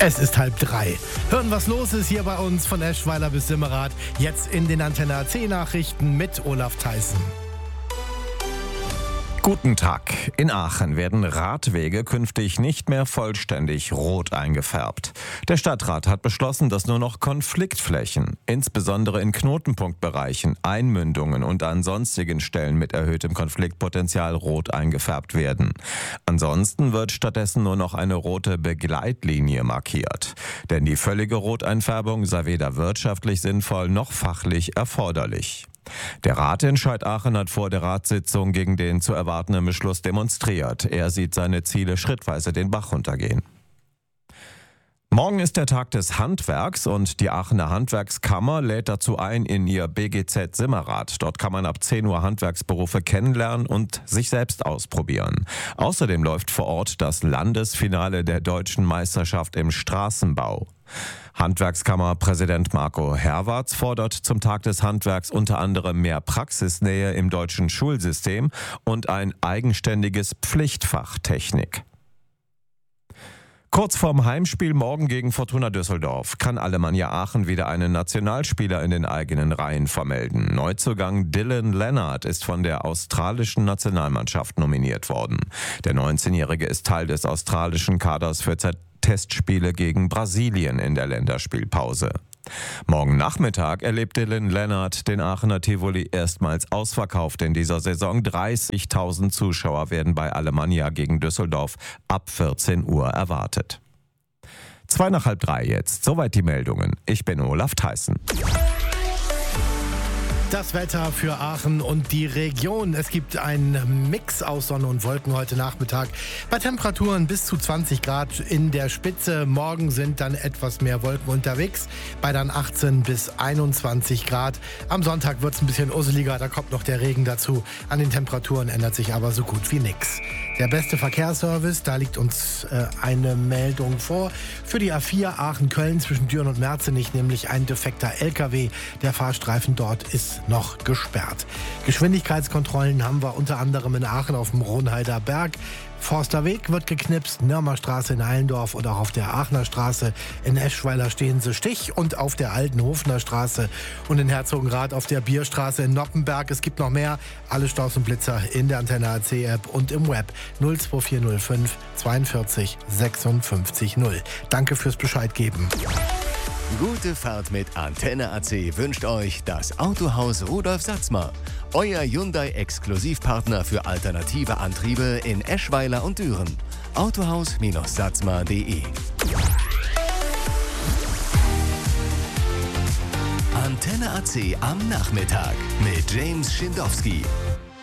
Es ist 2:30. Hören, was los ist hier bei uns von Eschweiler bis Simmerath. Jetzt in den Antenne AC Nachrichten mit Olaf Theissen. Guten Tag. In Aachen werden Radwege künftig nicht mehr vollständig rot eingefärbt. Der Stadtrat hat beschlossen, dass nur noch Konfliktflächen, insbesondere in Knotenpunktbereichen, Einmündungen und an sonstigen Stellen mit erhöhtem Konfliktpotenzial rot eingefärbt werden. Ansonsten wird stattdessen nur noch eine rote Begleitlinie markiert. Denn die völlige Roteinfärbung sei weder wirtschaftlich sinnvoll noch fachlich erforderlich. Der Ratentscheid Aachen hat vor der Ratssitzung gegen den zu erwartenden Beschluss demonstriert. Er sieht seine Ziele schrittweise den Bach runtergehen. Morgen ist der Tag des Handwerks und die Aachener Handwerkskammer lädt dazu ein in ihr BGZ Simmerath. Dort kann man ab 10 Uhr Handwerksberufe kennenlernen und sich selbst ausprobieren. Außerdem läuft vor Ort das Landesfinale der Deutschen Meisterschaft im Straßenbau. Handwerkskammerpräsident Marco Herwarts fordert zum Tag des Handwerks unter anderem mehr Praxisnähe im deutschen Schulsystem und ein eigenständiges Pflichtfach Technik. Kurz vorm Heimspiel morgen gegen Fortuna Düsseldorf kann Alemannia Aachen wieder einen Nationalspieler in den eigenen Reihen vermelden. Neuzugang Dylan Leonard ist von der australischen Nationalmannschaft nominiert worden. Der 19-Jährige ist Teil des australischen Kaders für Testspiele gegen Brasilien in der Länderspielpause. Morgen Nachmittag erlebt Dylan Leonard den Aachener Tivoli erstmals ausverkauft in dieser Saison. 30.000 Zuschauer werden bei Alemannia gegen Düsseldorf ab 14 Uhr erwartet. 2:30 jetzt. Soweit die Meldungen. Ich bin Olaf Theissen. Das Wetter für Aachen und die Region. Es gibt einen Mix aus Sonne und Wolken heute Nachmittag. Bei Temperaturen bis zu 20 Grad in der Spitze. Morgen sind dann etwas mehr Wolken unterwegs. Bei dann 18 bis 21 Grad. Am Sonntag wird es ein bisschen usseliger. Da kommt noch der Regen dazu. An den Temperaturen ändert sich aber so gut wie nichts. Der beste Verkehrsservice, da liegt uns eine Meldung vor. Für die A4 Aachen-Köln zwischen Düren und Merzenich, nämlich ein defekter LKW. Der Fahrstreifen dort ist noch gesperrt. Geschwindigkeitskontrollen haben wir unter anderem in Aachen auf dem Ronheider Berg. Forsterweg wird geknipst, Nürmerstraße in Eilendorf und auch auf der Aachener Straße in Eschweiler stehen sie Stich und auf der alten Hofener Straße und in Herzogenrath auf der Bierstraße in Noppenberg. Es gibt noch mehr. Alle Staus und Blitzer in der Antenne AC App und im Web 02405 42 56 0. Danke fürs Bescheid geben. Gute Fahrt mit Antenne AC wünscht euch das Autohaus Rudolf Satzmer. Euer Hyundai-Exklusivpartner für alternative Antriebe in Eschweiler und Düren. Autohaus-satzmer.de. Antenne AC am Nachmittag mit James Schindowski.